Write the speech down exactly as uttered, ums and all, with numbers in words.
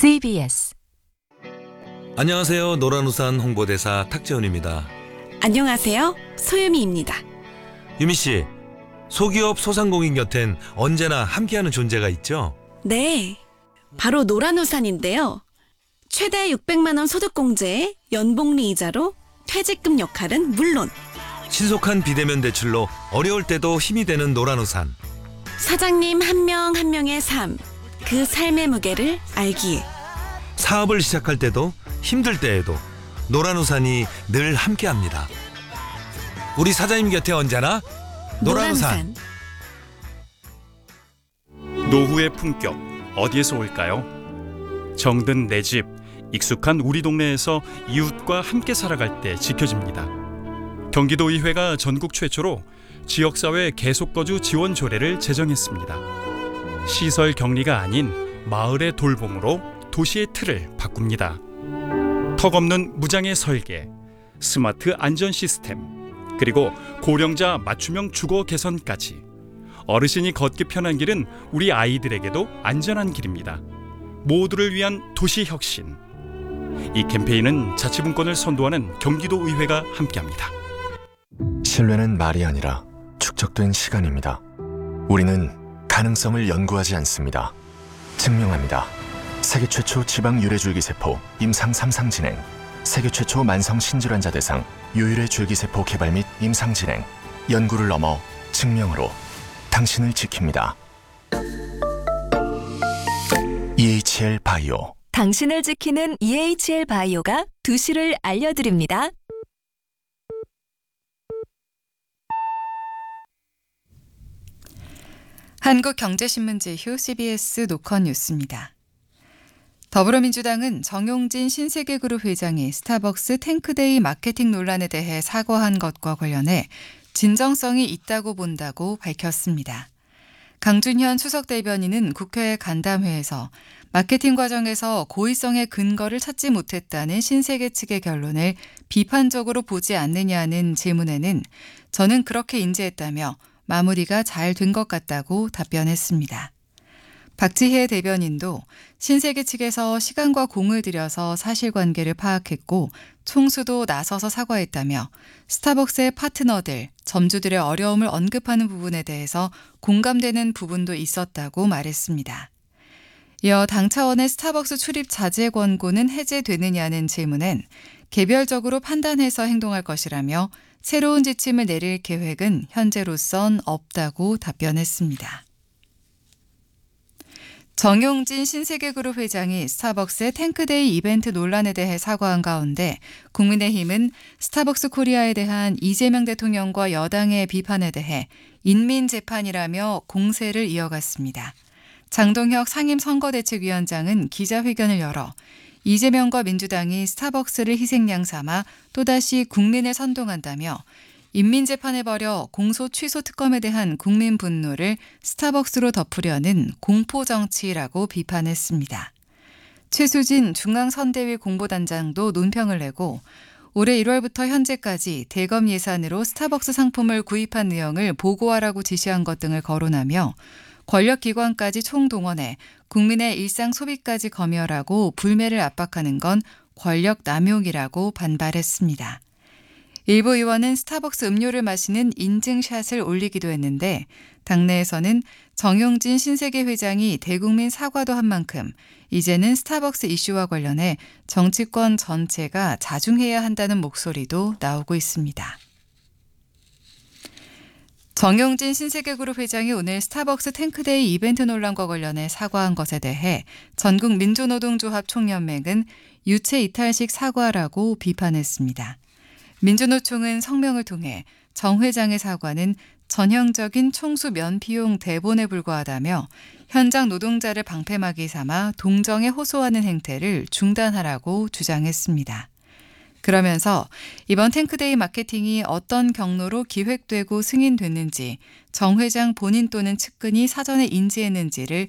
씨비에스. 안녕하세요. 노란우산 홍보대사 탁재훈입니다. 안녕하세요. 소유미입니다. 유미씨, 소기업 소상공인 곁엔 언제나 함께하는 존재가 있죠? 네, 바로 노란우산인데요. 최대 육백만 원 소득공제에 연복리 이자로 퇴직금 역할은 물론 신속한 비대면 대출로 어려울 때도 힘이 되는 노란우산. 사장님 한 명 한 명의 삶, 그 삶의 무게를 알기에 사업을 시작할 때도 힘들 때에도 노란우산이 늘 함께합니다. 우리 사장님 곁에 언제나 노란우산. 노후의 품격 어디에서 올까요? 정든 내 집, 익숙한 우리 동네에서 이웃과 함께 살아갈 때 지켜집니다. 경기도의회가 전국 최초로 지역사회 계속거주 지원 조례를 제정했습니다. 시설 격리가 아닌 마을의 돌봄으로 도시의 틀을 바꿉니다. 턱없는 무장의 설계, 스마트 안전 시스템, 그리고 고령자 맞춤형 주거 개선까지 어르신이 걷기 편한 길은 우리 아이들에게도 안전한 길입니다. 모두를 위한 도시 혁신. 이 캠페인은 자치분권을 선도하는 경기도의회가 함께합니다. 신뢰는 말이 아니라 축적된 시간입니다. 우리는 가능성을 연구하지 않습니다. 증명합니다. 세계 최초 지방 유래줄기세포 임상 삼 상 진행, 세계 최초 만성 신질환자 대상 유일의 줄기세포 개발 및 임상 진행, 연구를 넘어 증명으로 당신을 지킵니다. 이에이치엘 바이오. 당신을 지키는 이에이치엘 바이오가 두시를 알려드립니다. 한국경제신문 제휴 씨비에스 노컷 뉴스입니다. 더불어민주당은 정용진 신세계그룹 회장이 스타벅스 탱크데이 마케팅 논란에 대해 사과한 것과 관련해 진정성이 있다고 본다고 밝혔습니다. 강준현 수석대변인은 국회 간담회에서 마케팅 과정에서 고의성의 근거를 찾지 못했다는 신세계 측의 결론을 비판적으로 보지 않느냐는 질문에는 저는 그렇게 인지했다며 마무리가 잘 된 것 같다고 답변했습니다. 박지혜 대변인도 신세계 측에서 시간과 공을 들여서 사실관계를 파악했고 총수도 나서서 사과했다며 스타벅스의 파트너들, 점주들의 어려움을 언급하는 부분에 대해서 공감되는 부분도 있었다고 말했습니다. 이어 당 차원의 스타벅스 출입 자제 권고는 해제되느냐는 질문엔 개별적으로 판단해서 행동할 것이라며 새로운 지침을 내릴 계획은 현재로선 없다고 답변했습니다. 정용진 신세계그룹 회장이 스타벅스의 탱크데이 이벤트 논란에 대해 사과한 가운데 국민의힘은 스타벅스 코리아에 대한 이재명 대통령과 여당의 비판에 대해 인민재판이라며 공세를 이어갔습니다. 장동혁 상임선거대책위원장은 기자회견을 열어 이재명과 민주당이 스타벅스를 희생양 삼아 또다시 국민을 선동한다며 인민재판에 벌여 공소 취소 특검에 대한 국민 분노를 스타벅스로 덮으려는 공포정치라고 비판했습니다. 최수진 중앙선대위 공보단장도 논평을 내고 올해 일월부터 현재까지 대검 예산으로 스타벅스 상품을 구입한 내용을 보고하라고 지시한 것 등을 거론하며 권력기관까지 총동원해 국민의 일상 소비까지 검열하고 불매를 압박하는 건 권력 남용이라고 반발했습니다. 일부 의원은 스타벅스 음료를 마시는 인증샷을 올리기도 했는데 당내에서는 정용진 신세계 회장이 대국민 사과도 한 만큼 이제는 스타벅스 이슈와 관련해 정치권 전체가 자중해야 한다는 목소리도 나오고 있습니다. 정용진 신세계그룹 회장이 오늘 스타벅스 탱크데이 이벤트 논란과 관련해 사과한 것에 대해 전국민주노동조합 총연맹은 유체이탈식 사과라고 비판했습니다. 민주노총은 성명을 통해 정 회장의 사과는 전형적인 총수 면피용 대본에 불과하다며 현장 노동자를 방패막이 삼아 동정에 호소하는 행태를 중단하라고 주장했습니다. 그러면서 이번 탱크데이 마케팅이 어떤 경로로 기획되고 승인됐는지 정 회장 본인 또는 측근이 사전에 인지했는지를